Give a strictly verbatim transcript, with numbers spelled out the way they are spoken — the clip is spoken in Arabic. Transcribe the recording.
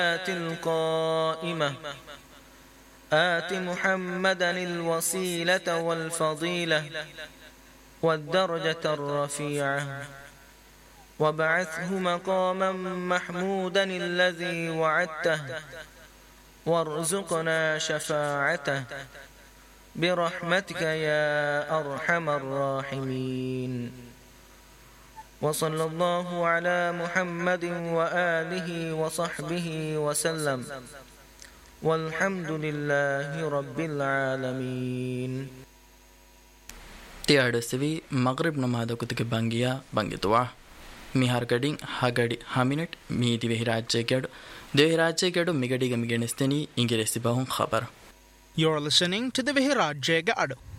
القائمة آت محمدا الوسيلة والفضيلة والدرجة الرفيعة وابعثه مقاما محمودا الذي وعدته وارزقنا شفاعته برحمتك يا أرحم الراحمين. وصلى الله على محمد وآله وصحبه وسلم والحمد لله رب العالمين. තියාඩසවි මග්රිබ් නමාදකුතක බංගියා බංගිතුවා මිහාරගඩින් හගඩි හමිනට් මීති වෙහි රාජ්‍යකඩ දෙවි රාජ්‍යකඩ මිගඩිග මිගෙනස්තනි ඉංග්‍රීසි බහුන් خبر. You're listening to the Vihirajyega Adu.